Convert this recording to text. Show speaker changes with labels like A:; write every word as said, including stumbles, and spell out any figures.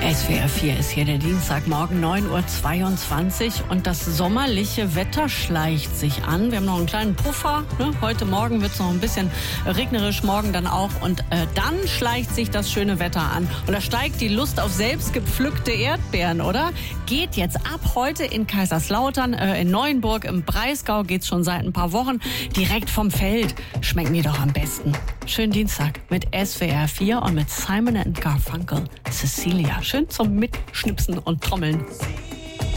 A: S W R vier ist hier der Dienstagmorgen, neun Uhr zweiundzwanzig, und das sommerliche Wetter schleicht sich an. Wir haben noch einen kleinen Puffer. Ne? Heute Morgen wird es noch ein bisschen regnerisch, morgen dann auch. Und äh, dann schleicht sich das schöne Wetter an. Und da steigt die Lust auf selbstgepflückte Erdbeeren, oder? Geht jetzt ab heute in Kaiserslautern, äh, in Neuenburg, im Breisgau geht's schon seit ein paar Wochen. Direkt vom Feld schmecken die doch am besten. Schönen Dienstag mit S W R vier und mit Simon and Garfunkel, Cecilia. Schön zum Mitschnipsen und Trommeln.